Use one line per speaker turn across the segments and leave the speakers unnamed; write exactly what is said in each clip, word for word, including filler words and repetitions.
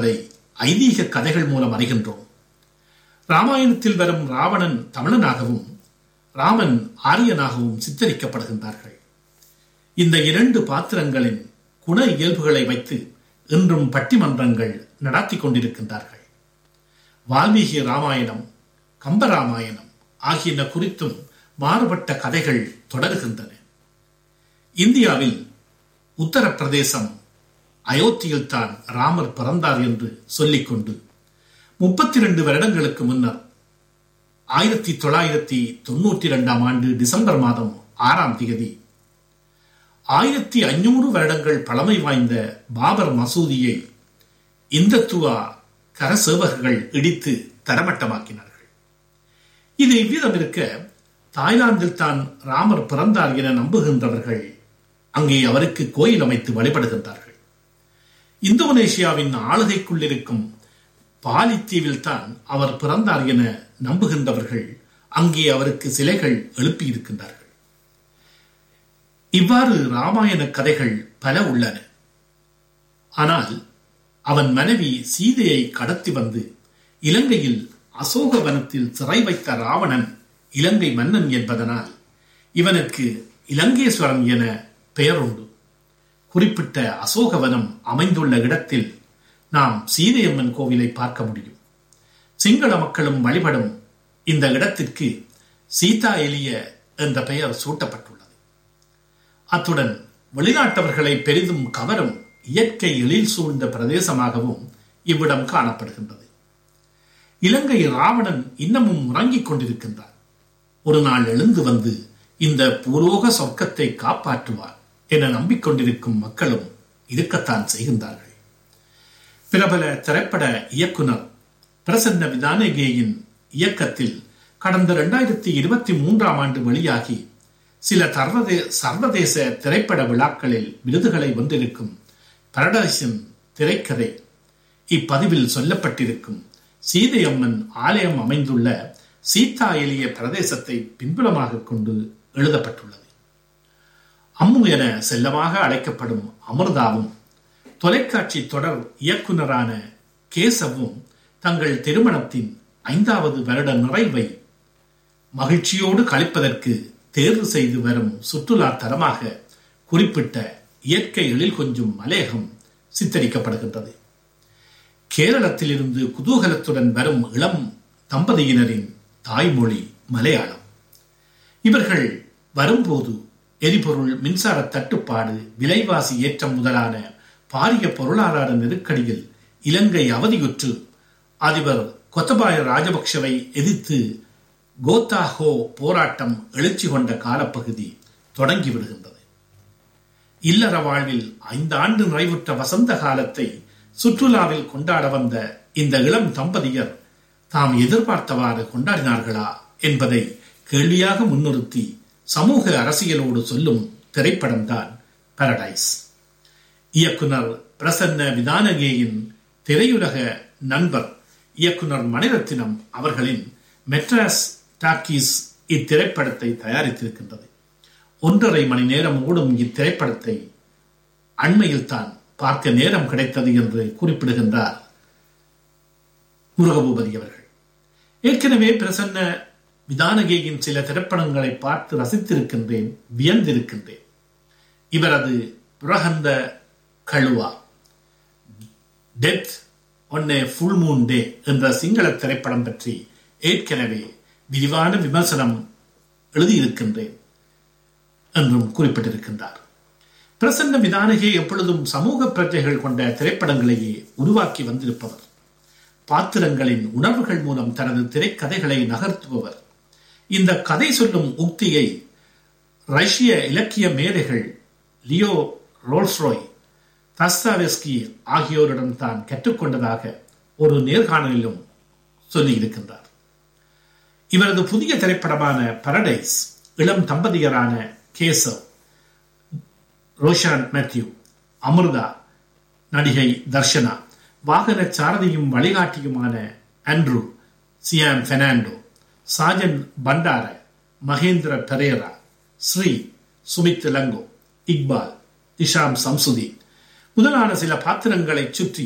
ஐதீக கதைகள் மூலம் அறிகின்றோம். ராமாயணத்தில் வரும் ராவணன் தமிழனாகவும் ராமன் ஆரியனாகவும் சித்தரிக்கப்படுகின்றார்கள். இந்த இரண்டு பாத்திரங்களின் குண இயல்புகளை வைத்து இன்றும் பட்டிமன்றங்கள் நடத்தி கொண்டிருக்கின்றார்கள். வால்மீகி ராமாயணம், கம்பராமாயணம் ஆகியன குறித்தும் மாறுபட்ட கதைகள் தொடர்கின்றன. இந்தியாவில் உத்தரப்பிரதேசம் அயோத்தியில் தான் ராமர் பிறந்தார் என்று சொல்லிக்கொண்டு முப்பத்தி இரண்டு வருடங்களுக்கு முன்னர் ஆயிரத்தி தொள்ளாயிரத்தி தொன்னூற்றி இரண்டாம் ஆண்டு டிசம்பர் மாதம் ஆறாம் தேதி ஆயிரத்தி ஐநூறு வருடங்கள் பழமை வாய்ந்த பாபர் மசூதியை இந்துத்துவ கரசேவகர்கள் இடித்து தரமட்டமாக்கினார்கள். இது இவ்விதம் இருக்க, தாய்லாந்தில் தான் ராமர் பிறந்தார் என நம்புகின்றவர்கள் அங்கே அவருக்கு கோயில் அமைத்து வழிபடுகின்றார்கள். இந்தோனேஷியாவின் ஆளுகைக்குள் இருக்கும் பாலித்தீவில் தான் அவர் பிறந்தார் என நம்புகின்றவர்கள் அங்கே அவருக்கு சிலைகள் எழுப்பியிருக்கின்றார்கள். இவ்வாறு ராமாயண கதைகள் பல உள்ளன. ஆனால் அவன் மனைவி சீதையை கடத்தி வந்து இலங்கையில் அசோகவனத்தில் சிறை வைத்த ராவணன் இலங்கை மன்னன் என்பதனால் இவனுக்கு இலங்கேஸ்வரன் என பெயர் உண்டு. குறிப்பிட்ட அசோகவனம் அமைந்துள்ள இடத்தில் நாம் சீதையம்மன் கோவிலை பார்க்க முடியும். சிங்கள மக்களும் வழிபடும் இந்த இடத்திற்கு சீதா எலிய என்ற பெயர் சூட்டப்பட்டுள்ளது. அத்துடன் வெளிநாட்டவர்களை பெரிதும் கவரும் இயற்கை எழில் சூழ்ந்த பிரதேசமாகவும் இவ்விடம் காணப்படுகின்றது. இலங்கை ராவணன் இன்னமும் உறங்கிக் கொண்டிருக்கின்றார். ஒரு நாள் எழுந்து வந்து இந்த பூலோக சொர்க்கத்தை காப்பாற்றுவார் என நம்பிக்கொண்டிருக்கும் மக்களும் இருக்கத்தான் செய்கின்றார்கள். பிரபல திரைப்பட இயக்குனர் பிரசன்ன விதானகேயின் இயக்கத்தில் கடந்த இரண்டாயிரத்தி இருபத்தி மூன்றாம் ஆண்டு வெளியாகி சில சர்வதேச திரைப்பட விழாக்களில் விருதுகளை வென்றிருக்கும் பரடைஸின் திரைக்கதை இப்பதிவில் சொல்லப்பட்டிருக்கும் சீதையம்மன் ஆலயம் அமைந்துள்ள சீதா எலிய பிரதேசத்தை பின்புலமாக கொண்டு எழுதப்பட்டுள்ளது. அம்மு என செல்லமாக அழைக்கப்படும் அமிர்தாவும் தொலைக்காட்சி தொடர் இயக்குனரான கேசவும் தங்கள் திருமணத்தின் ஐந்தாவது வருட நிறைவை மகிழ்ச்சியோடு கழிப்பதற்கு தேர்வு செய்து வரும் சுற்றுலா தலமாக குறிப்பிட்ட இயற்கை எழில் கொஞ்சும் மலையகம் சித்தரிக்கப்படுகின்றது. கேரளத்தில் இருந்து குதூகலத்துடன் வரும் இளம் தம்பதியினரின் தாய்மொழி மலையாளம். இவர்கள் வரும்போது எரிபொருள், மின்சார தட்டுப்பாடு, விலைவாசி ஏற்றம் முதலான பாரிய பொருளாதார நெருக்கடியில் இலங்கை அவதியுற்று அதிபர் கோத்தபாய ராஜபக்ஷவை எதிர்த்து கோத்தாஹோ போராட்டம் எழுச்சி கொண்ட காலப்பகுதி தொடங்கிவிடுகின்றது. இல்லற வாழ்வில் ஐந்து ஆண்டு நிறைவுற்ற வசந்த காலத்தை சுற்றுலாவில் கொண்டாட வந்த இந்த இளம் தம்பதியர் தாம் எதிர்பார்த்தவாறு கொண்டாடினார்களா என்பதை கேள்வியாக முன்னிறுத்தி சமூக அரசியலோடு சொல்லும் திரைப்படம்தான் பரடைஸ். இயக்குனர் பிரசன்ன விதானகேயின் திரையுலக நண்பர் இயக்குனர் மணிரத்தினம் அவர்களின் மெட்ராஸ் டாக்கீஸ் இத்திரைப்படத்தை தயாரித்திருக்கின்றது. ஒன்றரை மணி நேரம் ஓடும் இத்திரைப்படத்தை அண்மையில் தான் பார்க்க நேரம் கிடைத்தது என்று குறிப்பிடுகின்றார் முருகபூபதி அவர்கள். ஏற்கனவே பிரசன்ன விதானகேயின் சில திரைப்படங்களை பார்த்து ரசித்திருக்கின்றேன், வியந்திருக்கின்றேன். இவரது Purahanda கழுவா, death one A full moon day என்ற சிங்கள திரைப்படம் பற்றி ஏற்கனவே விரிவான விமர்சனம் எழுதியிருக்கின்றேன் என்றும் குறிப்பிட்டிருக்கின்றார். பிரசன்ன விதானகே எப்பொழுதும் சமூக பிரச்சனைகள் கொண்ட திரைப்படங்களையே உருவாக்கி வந்திருப்பவர். பாத்திரங்களின் உணர்வுகள் மூலம் தனது திரைக்கதைகளை நகர்த்துபவர். இந்த கதை சொல்லும் உக்தியை ரஷ்ய இலக்கிய மேதைகள் லியோ ரோல்ஸ்ராய், தஸ்தாவெஸ்கி ஆகியோரிடம் தான் கற்றுக்கொண்டதாக ஒரு நேர்காணலிலும் சொல்லியிருக்கின்றார். இவரது புதிய திரைப்படமான பரடைஸ் இளம் தம்பதியரான கேசவ், ரோஷான் மேத்யூ, அமிர்தா, நடிகை தர்ஷனா, வாகன சாரதியும் வழிகாட்டியுமான Andrew, cyan Fernando, Sajan Bandara, Mahendra Perera, Sri, Sumit லங்கோ, Iqbal, Neesham Samsudeen முதலான சில பாத்திரங்களை சுற்றி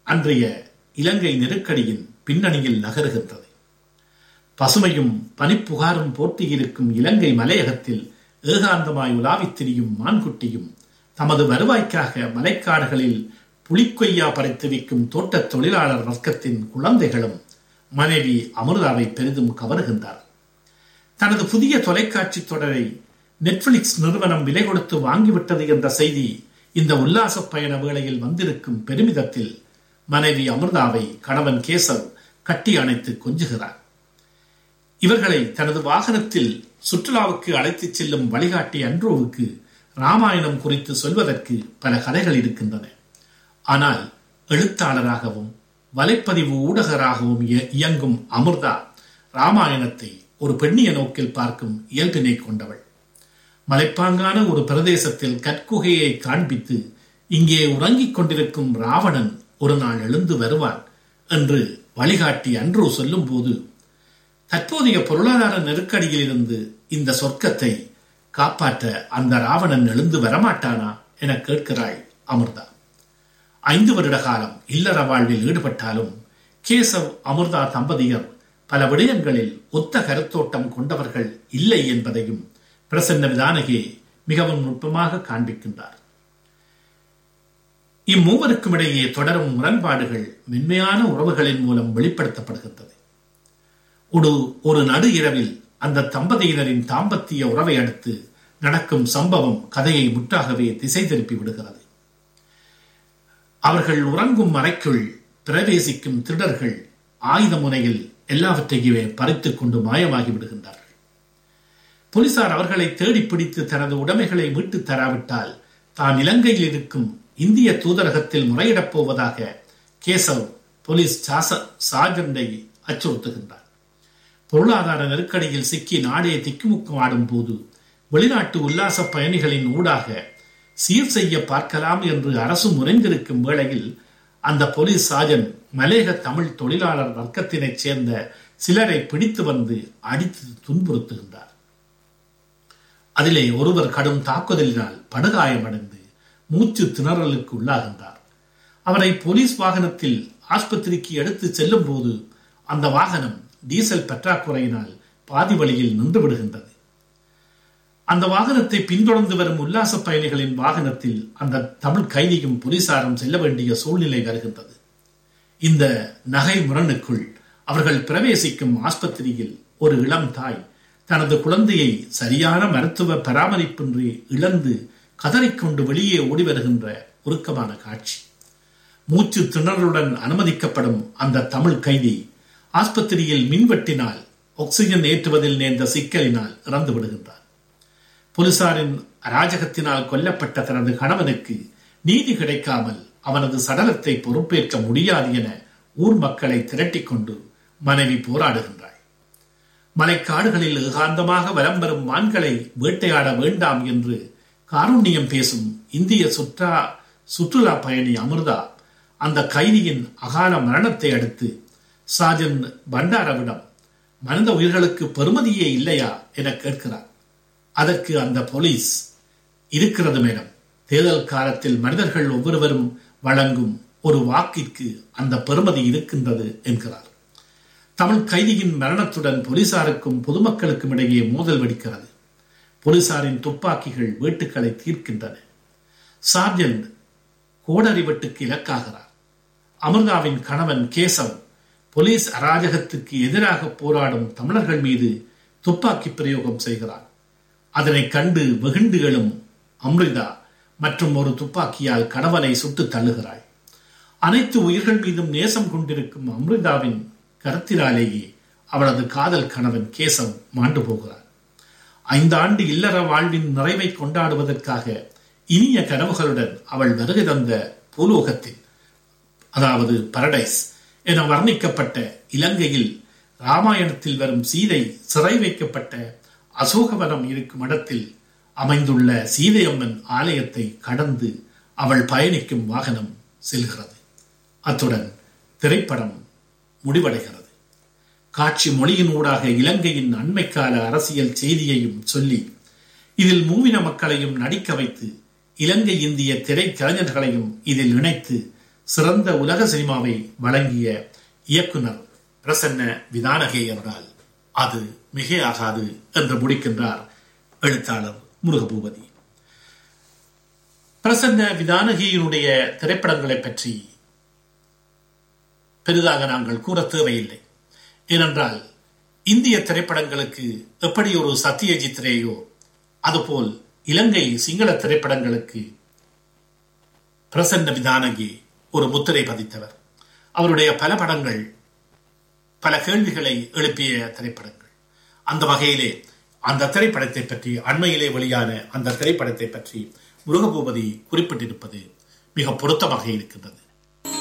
அன்றைய இலங்கை நெருக்கடியின் பின்னணியில் நகருகின்றது. பசுமையும் பனிப்புகாரும் போட்டியிருக்கும் இலங்கை மலையகத்தில் ஏகாந்தமாய் உலாவித் திரியும் மான்குட்டியும் தமது வருவாய்க்காக மலைக்காடுகளில் புலிக்கொய்யா பறித்து விற்கும் தோட்ட தொழிலாளர் வர்க்கத்தின் குழந்தைகளும் மனைவி அமிர்தாவை பெரிதும் கவருகின்றார். தனது புதிய தொலைக்காட்சி தொடரை நெட்ஃபிளிக்ஸ் நிறுவனம் விலை கொடுத்து வாங்கிவிட்டது என்ற செய்தி இந்த உல்லாச பயண வேளையில் வந்திருக்கும் பெருமிதத்தில் மனைவி அமிர்தாவை கணவன் கேசவ் கட்டி அணைத்து கொஞ்சுகிறார். இவர்களை தனது வாகனத்தில் சுற்றுலாவுக்கு அழைத்துச் செல்லும் வழிகாட்டி அன்ட்ரோவுக்கு ராமாயணம் குறித்து சொல்வதற்கு பல கதைகள் இருக்கின்றன. ஆனால் எழுத்தாளராகவும் வலைப்பதிவு ஊடகராகவும் இயங்கும் அமிர்தா ராமாயணத்தை ஒரு பெண்ணிய நோக்கில் பார்க்கும் இயல்பினை கொண்டவள். மலைப்பாங்கான ஒரு பிரதேசத்தில் கற்குகையை காண்பித்து இங்கே உறங்கிக் கொண்டிருக்கும் ராவணன் ஒரு நாள் எழுந்து வருவான் என்று வழிகாட்டி அன்ட்ரோ சொல்லும் போது தற்போதைய பொருளாதார நெருக்கடியில் இருந்து இந்த சொர்க்கத்தை காப்பாற்ற அந்த ராவணன் எழுந்து வரமாட்டானா என கேட்கிறாள் அமிர்தா. ஐந்து வருட காலம் இல்லற வாழ்வில் ஈடுபட்டாலும் கேசவ் அமிர்தா தம்பதியர் பல விடயங்களில் ஒத்த கருத்தோட்டம் கொண்டவர்கள் இல்லை என்பதையும் பிரசன்ன விதானகே மிகவும் நுட்பமாக காண்பிக்கின்றார். இம்மூவருக்கும் இடையே தொடரும் முரண்பாடுகள் மென்மையான உறவுகளின் மூலம் வெளிப்படுத்தப்படுகின்றது. ஒரு ஒரு நடு இரவில் அந்த தம்பதியினரின் தாம்பத்திய உறவை அடுத்து நடக்கும் சம்பவம் கதையை முற்றாகவே திசை திருப்பி விடுகிறது. அவர்கள் உறங்கும் அறைக்குள் பிரவேசிக்கும் திருடர்கள் ஆயுத முனையில் எல்லாவற்றையுமே பறித்துக் கொண்டு மாயமாகி விடுகின்றார்கள். போலீசார் அவர்களை தேடி பிடித்து தனது உடைமைகளை மீட்டு தராவிட்டால் தான் இலங்கையில் இருக்கும் இந்திய தூதரகத்தில் முறையிடப் போவதாக கேசவ் போலீஸ் சார்ஜெண்டை அச்சுறுத்துகின்றார். பொருளாதார நெருக்கடியில் சிக்கி நாடே திக்குமுக்கம் ஆடும் போது வெளிநாட்டு உல்லாச பயணிகளின் ஊடாக சீர் செய்ய பார்க்கலாம் என்று அரசு முறைந்திருக்கும் வேளையில் அந்த போலீஸ் சார்ஜன் மலேக தமிழ் தொழிலாளர் வர்க்கத்தினைச் சேர்ந்த சிலரை பிடித்து வந்து அடித்து துன்புறுத்துகின்றார். அதிலே ஒருவர் கடும் தாக்குதலினால் படுகாயமடைந்து மூச்சு திணறலுக்கு உள்ளாகின்றார். அவரை போலீஸ் வாகனத்தில் ஆஸ்பத்திரிக்கு எடுத்து செல்லும் போது அந்த வாகனம் டீசல் பற்றாக்குறையினால் பாதி வழியில் நின்று விடுகின்றது. அந்த வாகனத்தை பின்தொடர்ந்து வரும் உல்லாச பயணிகளின் வாகனத்தில் அந்த தமிழ் கைதியும் போலீசாரும் செல்ல வேண்டிய சூழ்நிலை வருகின்றது. இந்த நகை முரணுக்குள் அவர்கள் பிரவேசிக்கும் ஆஸ்பத்திரியில் ஒரு இளம் தாய் தனது குழந்தையை சரியான மருத்துவ பராமரிப்பின்றி இழந்து கதறிக்கொண்டு வெளியே ஓடி வருகின்ற உருக்கமான காட்சி. மூச்சு திணறலுடன் அனுமதிக்கப்படும் அந்த தமிழ் கைதி ஆஸ்பத்திரியில் மின்வெட்டினால் ஆக்சிஜன் ஏற்றுவதில் நேர்ந்த சிக்கலினால் இறந்து விடுகின்றார். போலீசாரின் அராஜகத்தினால் கொல்லப்பட்ட தனது கணவனுக்கு நீதி கிடைக்காமல் அவனது சடலத்தை பொறுப்பேற்க முடியாது என ஊர் மக்களை திரட்டிக் கொண்டு மனைவி போராடுகின்றாள். மலைக்காடுகளில் ஏகாந்தமாக வலம் வரும் மான்களை வேட்டையாட வேண்டாம் என்று காருண்யம் பேசும் இந்திய சுற்றா சுற்றுலா பயணி அமிர்தா அந்த கைதியின் அகால மரணத்தை அடுத்து சார்ஜன் பண்டாரவிடம் மனித உயிர்களுக்கு பெறுமதியே இல்லையா என கேட்கிறார். அதற்கு அந்த போலீஸ், இருக்கிறது மேடம், தேர்தல் காலத்தில் மனிதர்கள் ஒவ்வொருவரும் வழங்கும் ஒரு வாக்கிற்கு அந்த பெறுமதி இருக்கின்றது என்கிறார். தமிழ் கைதியின் மரணத்துடன் போலீசாருக்கும் பொதுமக்களுக்கும் இடையே மோதல் வெடிக்கிறது. போலீசாரின் துப்பாக்கிகள் வீட்டுக்களை தீர்க்கின்றன. சார்ஜென்ட் கோடரி வெட்டுக்கு இலக்காகிறார். அமிர்தாவின் கணவன் கேசவ் போலீஸ் அராஜகத்துக்கு எதிராக போராடும் தமிழர்கள் மீது துப்பாக்கி பிரயோகம் செய்கிறார். அதனை கண்டு வெகுண்டு எழும் அமிர்தா மற்றும் ஒரு துப்பாக்கியால் கணவனை சுட்டு தள்ளுகிறாள். அனைத்து உயிர்கள் மீதும் நேசம் கொண்டிருக்கும் அமிர்தாவின் கருத்தினாலேயே அவளது காதல் கணவன் கேசவ் மாண்டு போகிறார். ஐந்தாண்டு இல்லற வாழ்வின் நிறைவை கொண்டாடுவதற்காக இனிய கனவுகளுடன் அவள் வருகை தந்த பூலோகத்தில், அதாவது பரடைஸ் என வர்ணிக்கப்பட்ட இலங்கையில் ராமாயணத்தில் வரும் சீதை சிறை வைக்கப்பட்ட அசோகவனம் இருக்கும் இடத்தில் அமைந்துள்ள சீதையம்மன் ஆலயத்தை கடந்து அவள் பயணிக்கும் வாகனம் செல்கிறது. அத்துடன் திரைப்படம் முடிவடைகிறது. காட்சி மொழியின் ஊடாக இலங்கையின் அண்மைக்கால அரசியல் செய்தியையும் சொல்லி இதில் மூவின மக்களையும் நடிக்க வைத்து இலங்கை இந்திய திரைக்கலைஞர்களையும் இதில் இணைத்து சிறந்த உலக சினிமாவை வழங்கிய இயக்குனர் பிரசன்ன விதானகே என்றால் அது மிகையாகாது என்று முடிக்கின்றார் எழுத்தாளர் முருகபூபதி. பிரசன்ன விதானகியினுடைய திரைப்படங்களை பற்றி பெரிதாக நாங்கள் கூற தேவையில்லை. ஏனென்றால் இந்திய திரைப்படங்களுக்கு எப்படி ஒரு சத்யஜித் ரேயோ அதுபோல் இலங்கை சிங்கள திரைப்படங்களுக்கு பிரசன்ன விதானகி ஒரு முத்திரை பதித்தவர். அவருடைய பல படங்கள் பல கேள்விகளை எழுப்பிய திரைப்படங்கள். அந்த வகையிலே அந்த திரைப்படத்தை பற்றி அண்மையிலே வெளியான அந்த திரைப்படத்தை பற்றி முருகபூபதி குறிப்பிட்டிருப்பது மிக பொருத்தமாக இருக்கின்றது.